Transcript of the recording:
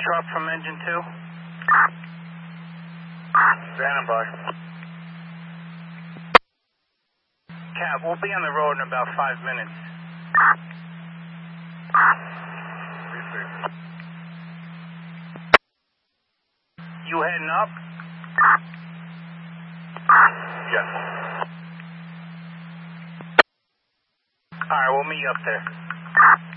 drop from engine 2? Standing by. Cap, we'll be on the road in about 5 minutes. You heading up? Yes. Alright, we'll meet you up there.